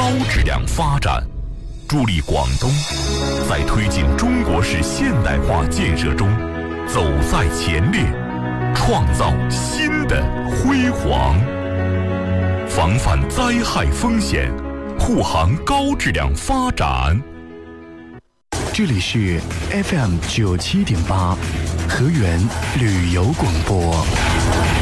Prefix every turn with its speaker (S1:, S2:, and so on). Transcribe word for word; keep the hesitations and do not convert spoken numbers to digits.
S1: 质量发展，助力广东在推进中国式现代化建设中走在前列，创造新的辉煌。防范灾害风险，护航高质量发展。
S2: 这里是 F M 九七点八，河源旅游广播。